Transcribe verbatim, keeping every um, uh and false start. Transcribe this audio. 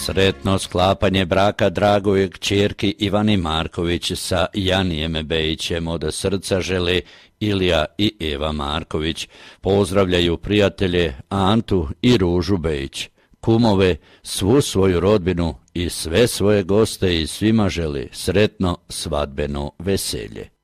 Sretno sklapanje braka Dragove kćerki Ivani Marković sa Janijem Bejićem od srca žele Ilija i Eva Marković. Pozdravljaju prijatelje Antu i Ružu Bejić, kumove, svu svoju rodbinu i sve svoje goste i svima žele sretno svadbeno veselje.